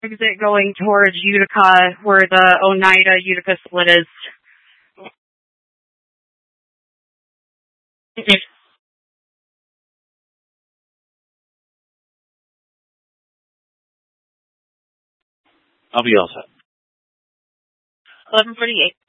exit going towards Utica, where the Oneida Utica split is. I'll be all set. 11:48.